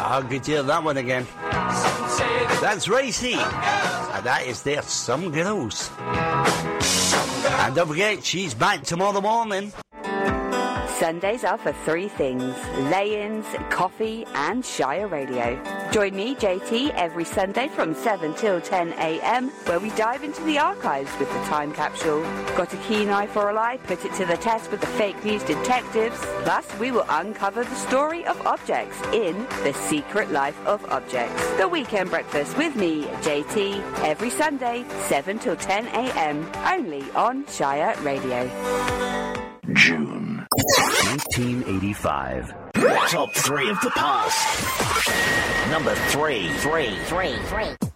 Ah, good to hear that one again. That's Racy, and that is there, Some Girls. And don't forget, she's back tomorrow morning. Sundays are for three things: lay-ins, coffee and Shire Radio. Join me, JT, every Sunday from 7 till 10 a.m, where we dive into the archives with the time capsule. Got a keen eye for a lie? Put it to the test with the fake news detectives. Plus, we will uncover the story of objects in The Secret Life of Objects. The Weekend Breakfast with me, JT, every Sunday, 7 till 10 a.m, only on Shire Radio. June 1985. Top 3 of the past. Number 3.